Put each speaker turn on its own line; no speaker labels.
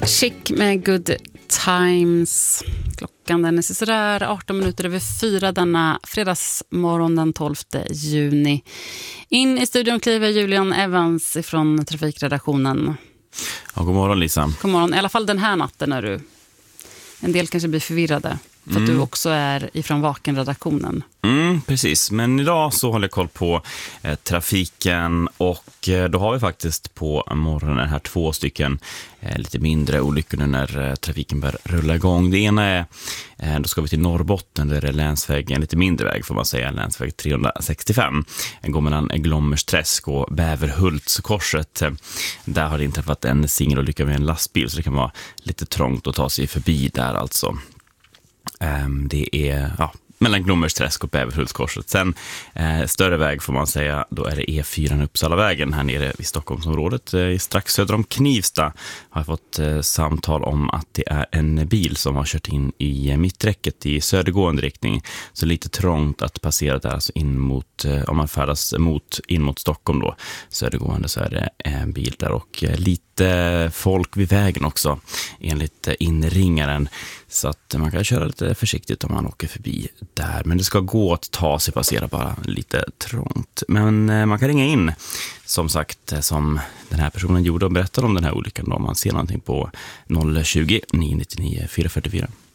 Chic med Good Times. Klockan den är sådär 18 minuter över 4 denna fredagsmorgon den 12 juni. In i studion kliver Julian Evans från trafikredaktionen.
Ja, god morgon Lisa.
God morgon, i alla fall den här natten är du. En del kanske blir förvirrade för att du också är ifrån Vakenredaktionen.
Precis, men idag så håller jag koll på trafiken och då har vi faktiskt på morgonen här 2 stycken lite mindre olyckor nu när trafiken börjar rulla igång. Det ena är, då ska vi till Norrbotten där det är länsväg, en lite mindre väg får man säga, länsväg 365. Den går mellan Glommersträsk och Bäverhultskorset. Där har det inträffat en singelolycka med en lastbil så det kan vara lite trångt att ta sig förbi där alltså. Det är mellan Glommersträsk och Bäverhultskorset. Sen större väg får man säga, då är det E4 Uppsalavägen här nere i Stockholmsområdet. Strax söder om Knivsta har jag fått samtal om att det är en bil som har kört in i mitträcket i södergående riktning. Så lite trångt att passera där, alltså in mot, om man färdas in mot Stockholm då, södergående, så är det en bil där och lite folk vid vägen också enligt inringaren. Så att man kan köra lite försiktigt om man åker förbi där. Men det ska gå att ta sig passera, bara lite trångt. Men man kan ringa in, som sagt, som den här personen gjorde och berätta om den här olyckan om man ser någonting på 020 999 444.